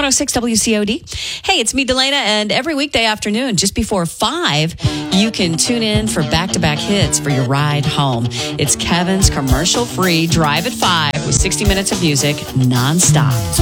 106 WCOD. Hey, it's me, Delana, and every weekday afternoon, just before 5, you can tune in for back-to-back hits for your ride home. It's Kevin's commercial-free Drive at 5 with 60 minutes of music nonstop.